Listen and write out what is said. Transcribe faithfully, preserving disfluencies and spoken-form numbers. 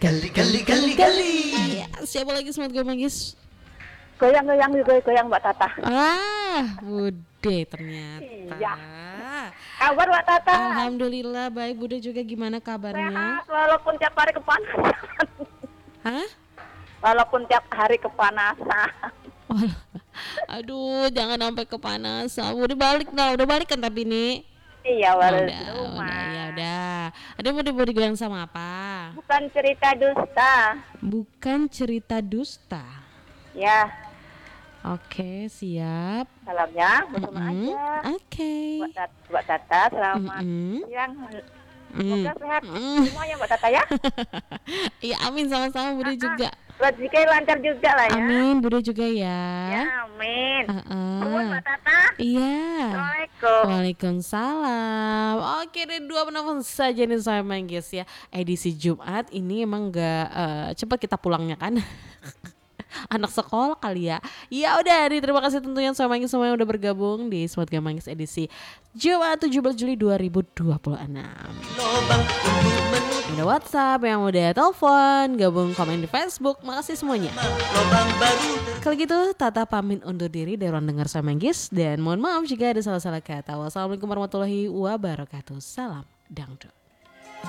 Gali gali gali gali. Ya, siapa lagi Smart Gue Manggis? Goyang-goyang goyang Mbak Tata. Ah, Bude ternyata. Iya. Kabar Mbak Tata? Alhamdulillah baik. Bude juga gimana kabarnya? Sehat walaupun tiap hari kepanasan. Hah? Walaupun tiap hari kepanasan. Aduh, jangan sampai kepanasan. Udah balik dah, udah balik kan tapi nih. Iya, Oh, baru udah, di rumah. udah, ya udah. Ada mau mau dibilang sama apa? Bukan cerita dusta. Bukan cerita dusta. Ya, Oke, siap. salamnya bersama Mm-mm. aja. Oke. Buat Tat- Mbak Tata, selamat Mm-mm. siang. Mm. Semoga sehat Mm. semuanya Mbak Tata ya. Iya, amin sama-sama Bude juga. Buat Zika lancar juga lah ya. Amin, Bude juga ya. Ya, amin. Uh-uh. Nuhun, Mbak Tata. Iya. Assalamualaikum. Waalaikumsalam. Oke deh, dua penelpon saja nih saya Manggis ya. Edisi Jumat ini emang gak eh, cepat kita pulangnya kan. Anak sekolah kali ya. Ya udah, nih, terima kasih tentunya saya Manggis semua yang udah bergabung di Smart Game Manggis edisi Jumat tujuh belas Juli dua ribu dua puluh enam. Lobang untuk menutup Udah WhatsApp, yang udah telepon, gabung komen di Facebook. Makasih semuanya. lobang baru. Kalau gitu Tata pamit undur diri dari ruang dengar saya Manggis. Dan mohon maaf jika ada salah-salah kata. Wassalamualaikum warahmatullahi wabarakatuh. Salam dangdut.